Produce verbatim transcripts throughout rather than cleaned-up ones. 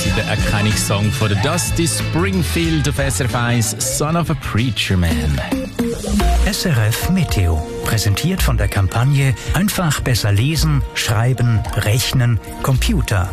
quasi der Erkennungssong von der Dusty Springfield auf S R F eins, Son of a Preacher Man. S R F Meteo, präsentiert von der Kampagne Einfach besser lesen, schreiben, rechnen, Computer.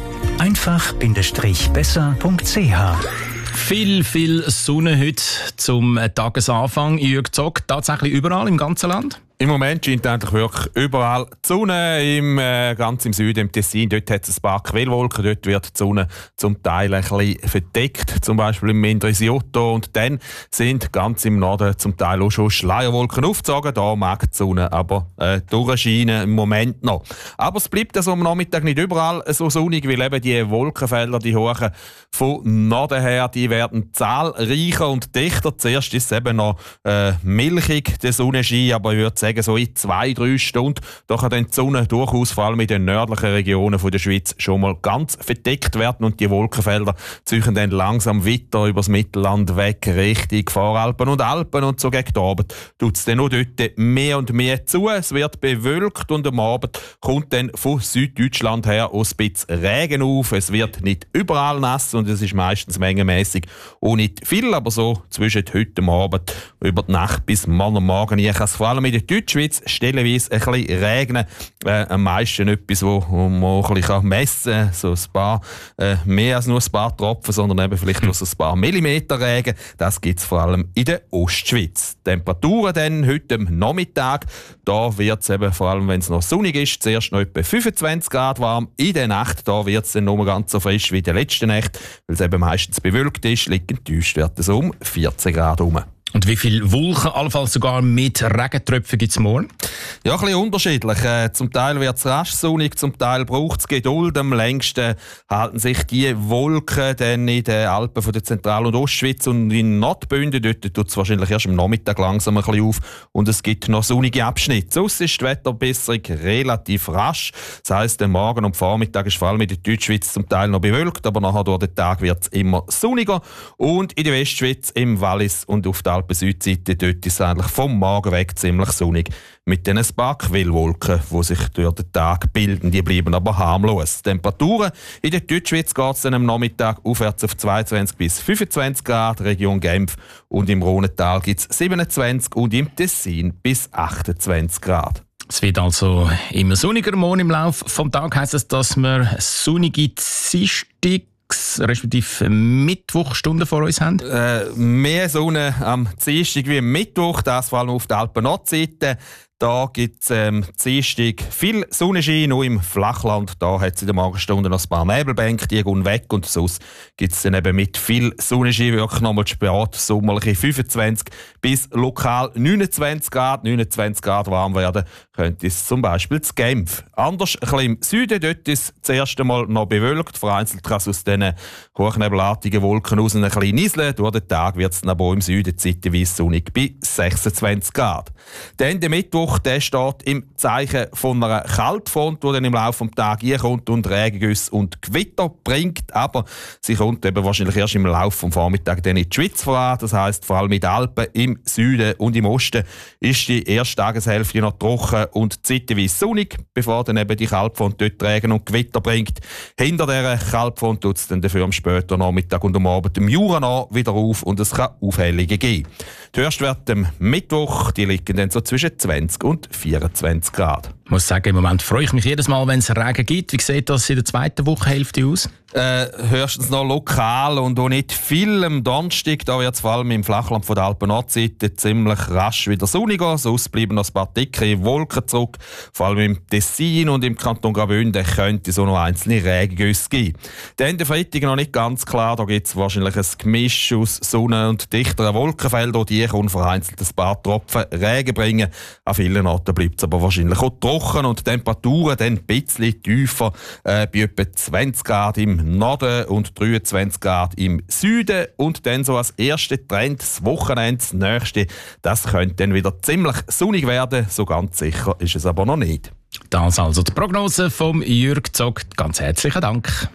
einfach-besser punkt c h. Viel, viel Sonne heute zum Tagesanfang. Jürg Zock, tatsächlich überall im ganzen Land? Im Moment scheint eigentlich wirklich überall die Sonne, im, äh, ganz im Süden, im Tessin. Dort hat es ein paar Quellwolken, dort wird die Sonne zum Teil ein bisschen verdeckt, zum Beispiel im Mendrisiotto. Und dann sind ganz im Norden zum Teil auch schon Schleierwolken aufgezogen. Da mag die Sonne aber äh, durchscheinen im Moment noch. Aber es bleibt also am Nachmittag nicht überall so sonnig, weil eben die Wolkenfelder, die hohen von Norden her, die werden zahlreicher und dichter. Zuerst ist es eben noch äh, milchig, der Sonnenschein, aber ich würde sagen, so in zwei, drei Stunden, da kann dann die Sonne durchaus vor allem in den nördlichen Regionen von der Schweiz schon mal ganz verdeckt werden und die Wolkenfelder ziehen dann langsam weiter über das Mittelland weg Richtung Voralpen und Alpen und so gegen Abend tut es dann auch dort mehr und mehr zu. Es wird bewölkt und am Abend kommt dann von Süddeutschland her auch ein bisschen Regen auf. Es wird nicht überall nass und es ist meistens mengenmäßig auch nicht viel, aber so zwischen heute und Abend über die Nacht bis morgen am Morgen. Ich kann es vor allem in der Deutschschweiz stellenweise ein bisschen regnen. Äh, am meisten etwas, wo man ein bisschen messen kann. So ein paar, äh, mehr als nur ein paar Tropfen, sondern eben vielleicht nur so ein paar Millimeter Regen. Das gibt es vor allem in der Ostschweiz. Temperaturen dann heute am Nachmittag. Da wird es eben, vor allem wenn es noch sonnig ist, zuerst noch etwa fünfundzwanzig Grad warm. In der Nacht da wird es dann noch ganz so frisch wie in der letzten Nacht. Weil es eben meistens bewölkt ist, liegen die Tiefstwerte so um vierzehn Grad herum. Und wie viele Wolken, allenfalls sogar mit Regentröpfen, gibt es morgen? Ja, ein bisschen unterschiedlich. Äh, zum Teil wird es rasch sonnig, zum Teil braucht es Geduld. Am längsten halten sich die Wolken dann in den Alpen von der Zentral- und Ostschweiz und in Nordbünden. Dort tut es wahrscheinlich erst am Nachmittag langsam ein bisschen auf und es gibt noch sonnige Abschnitte. Sonst ist die Wetterbesserung relativ rasch. Das heisst, der Morgen und Vormittag ist vor allem in der Deutschschweiz zum Teil noch bewölkt, aber nachher durch den Tag wird es immer sonniger. Und in der Westschweiz, im Wallis und auf der Alpen-Südseite, dort ist es eigentlich vom Morgen weg ziemlich sonnig. Mit den ein paar Quellwolken, die sich durch den Tag bilden, die bleiben aber harmlos. Die Temperaturen in der Deutschschweiz geht es am Nachmittag aufwärts auf zweiundzwanzig bis fünfundzwanzig Grad, Region Genf, und im Rhonental gibt es siebenundzwanzig und im Tessin bis achtundzwanzig Grad. Es wird also immer sonniger morgen im Laufe des Tages. Heisst es, dass wir sonnige Dienstag respektive Mittwochstunden vor uns haben? Äh, mehr Sonne am Dienstag wie am Mittwoch, das vor allem auf der Alpen-Nordseite. Da gibt es ähm, Dienstag viel Sonnenschein, nur im Flachland. Da hat es in der Morgenstunde noch ein paar Nebelbänke, die gehen weg. Und sonst gibt es dann eben mit viel Sonnenschein wirklich nochmal spät sommerliche fünfundzwanzig bis lokal neunundzwanzig Grad. neunundzwanzig Grad warm werden könnte es zum Beispiel zu Genf. Anders ein bisschen im Süden, dort ist es das erste Mal noch bewölkt. Vereinzelt kann es aus diesen hochnebelartigen Wolken raus ein bisschen nieseln. Durch den Tag wird es dann aber im Süden zeitweise sonnig bei sechsundzwanzig Grad. Dann der Mittwoch, der steht im Zeichen von einer Kaltfront, die dann im Laufe des Tages reinkommt und Regengüsse und Gewitter bringt. Aber sie kommt eben wahrscheinlich erst im Laufe des Vormittags dann in die Schweiz voran. Das heisst, vor allem in den Alpen im Süden und im Osten ist die erste Tageshälfte noch trocken und zeitweise sonnig, bevor dann eben die Kaltfront dort Regen und Gewitter bringt. Hinter dieser Kaltfront tut es dann dafür am späten Nachmittag und am Abend im Jura noch wieder auf und es kann Aufhellungen geben. Die Höchstwerte am Mittwoch, die liegen dann so zwischen zwanzig und vierundzwanzig Grad. Ich muss sagen, im Moment freue ich mich jedes Mal, wenn es Regen gibt. Wie sieht das in der zweiten Wochehälfte aus? Äh, höchstens noch lokal und auch nicht viel. Am Donnerstag, da wird es vor allem im Flachland von der Alpen-Nordseite ziemlich rasch wieder sonniger. Sonst bleiben noch ein paar dicke Wolken zurück. Vor allem im Tessin und im Kanton Graubünden könnte es auch noch einzelne Regengüsse geben. Dann der Freitag noch nicht ganz klar. Da gibt es wahrscheinlich ein Gemisch aus Sonne und dichteren Wolkenfeldern. Die können vereinzelt ein paar Tropfen Regen bringen. An vielen Orten bleibt es aber wahrscheinlich auch trocken und die Temperaturen dann ein bisschen tiefer, äh, bei etwa zwanzig Grad im Norden und dreiundzwanzig Grad im Süden. Und dann so als erster Trend das Wochenende, das nächste, das könnte dann wieder ziemlich sonnig werden. So ganz sicher ist es aber noch nicht. Das also die Prognose von Jürg Zock. Ganz herzlichen Dank.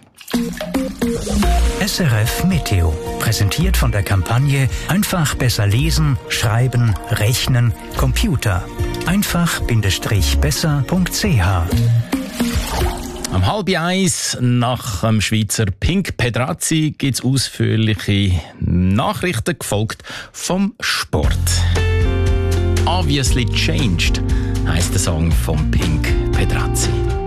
S R F Meteo, präsentiert von der Kampagne Einfach besser lesen, schreiben, rechnen, Computer. einfach-besser punkt c h. Am halb eins nach dem Schweizer Pink Pedrazzi gibt es ausführliche Nachrichten, gefolgt vom Sport. «Obviously Changed» heisst der Song von Pink Pedrazzi.